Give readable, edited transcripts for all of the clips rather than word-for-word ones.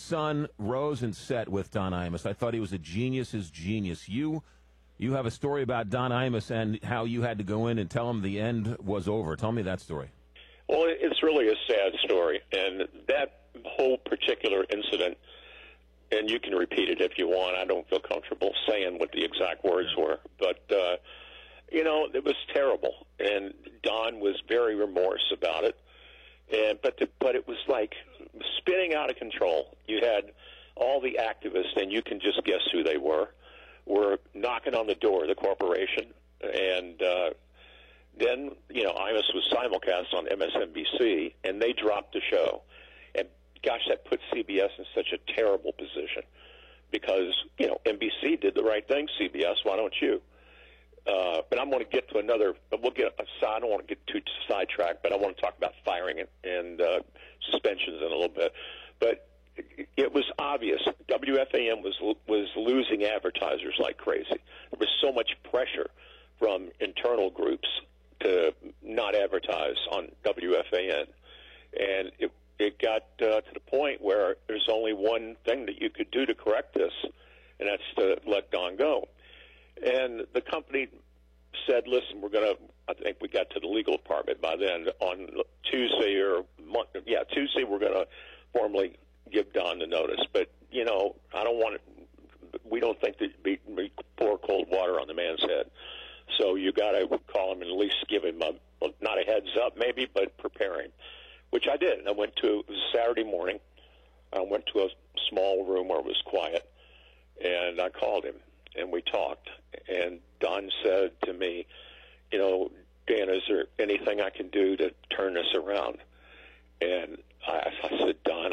son rose and set with Don Imus. I thought he was a genius's genius. You have a story about Don Imus and how you had to go in and tell him the end was over. Tell me that story. Well, it's really a sad story, and that whole particular incident, and you can repeat it if you want. I don't feel comfortable saying what the exact words were, but it was terrible, and Don was very remorse about it. But it was like spinning out of control. You had all the activists, and you can just guess who they were knocking on the door of the corporation, and then Imus was simulcast on MSNBC, and they dropped the show. And gosh, that put CBS in such a terrible position because NBC did the right thing. CBS, why don't you? But I'm going to get to another. We'll get aside. I don't want to get too sidetracked, but I want to talk about firing and suspensions in a little bit. But it was obvious WFAN was losing advertisers like crazy. There was so much pressure from internal groups to not advertise on WFAN, and it got to the point where there's only one thing that you could do to correct this, and that's to let Don go. And the company said, listen, I think we got to the legal department by then. On Tuesday Tuesday we're going to formally give Don the notice. But, I don't want it. We don't think that we pour cold water on the man's head. So you got to call him and at least give him not a heads up maybe, but prepare him, which I did. It was a Saturday morning. I went to a small room where it was quiet, and I called him. And we talked, and Don said to me, Dan, is there anything I can do to turn this around? And I said, Don,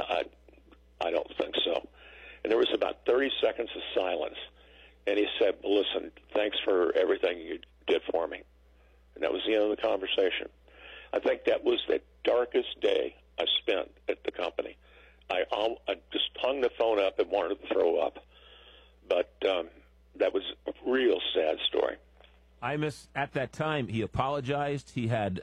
I don't think so. And there was about 30 seconds of silence, and he said, well, listen, thanks for everything you did for me. And that was the end of the conversation. I think that was the darkest day I spent at the company. I just hung the phone up and wanted to throw up. But that was a real sad story. Imus, at that time, he apologized. He had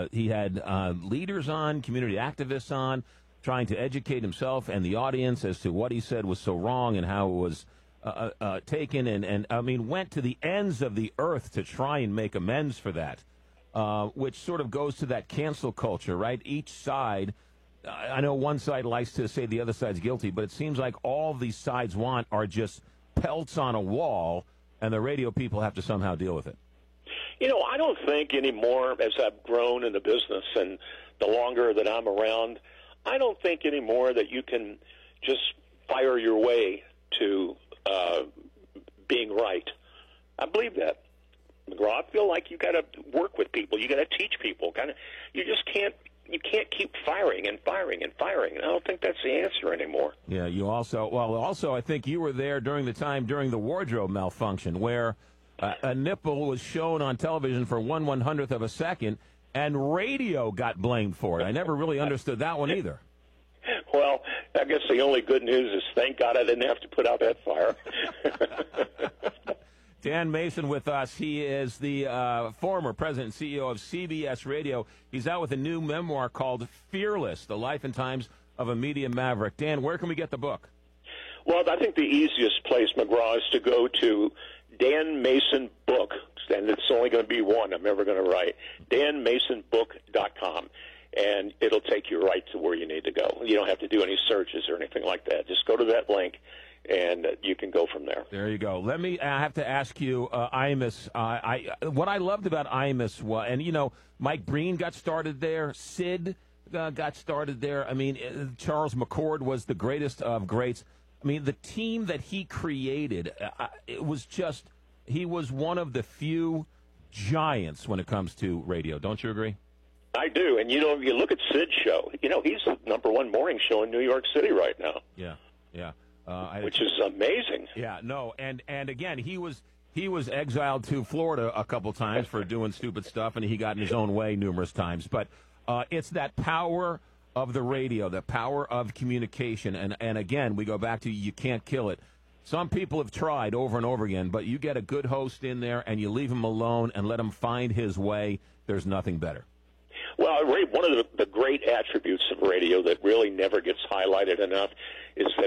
leaders on, community activists on, trying to educate himself and the audience as to what he said was so wrong and how it was taken, and went to the ends of the earth to try and make amends for that, which sort of goes to that cancel culture, right? Each side, I know one side likes to say the other side's guilty, but it seems like all these sides want are just pelts on a wall, and the radio people have to somehow deal with it. I don't think anymore, as I've grown in the business and the longer that I'm around, I don't think anymore that you can just fire your way to being right. I believe that, McGraw. I feel like you got to work with people. You got to teach people. You just can't. You can't keep firing and firing and firing. And I don't think that's the answer anymore. Yeah, also, I think you were there during the wardrobe malfunction where a nipple was shown on television for 1/100th of a second, and radio got blamed for it. I never really understood that one either. Well, I guess the only good news is thank God I didn't have to put out that fire. Dan Mason with us. He is the former president and CEO of CBS Radio. He's out with a new memoir called Fearless, The Life and Times of a Media Maverick. Dan, where can we get the book? Well, I think the easiest place, McGraw, is to go to Dan Mason Book, and it's only going to be one I'm ever going to write, danmasonbook.com, and it'll take you right to where you need to go. You don't have to do any searches or anything like that. Just go to that link, and you can go from there. There you go. I have to ask you, Imus, what I loved about Imus was, and, Mike Breen got started there, Sid got started there. Charles McCord was the greatest of greats. The team that he created, it was just, he was one of the few giants when it comes to radio. Don't you agree? I do. And, if you look at Sid's show, he's the number one morning show in New York City right now. Yeah. Which is amazing. Yeah, no, and again, he was exiled to Florida a couple times for doing stupid stuff, and he got in his own way numerous times. But it's that power of the radio, the power of communication, and again, we go back to you can't kill it. Some people have tried over and over again, but you get a good host in there, and you leave him alone and let him find his way. There's nothing better. Well, Ray, one of the great attributes of radio that really never gets highlighted enough is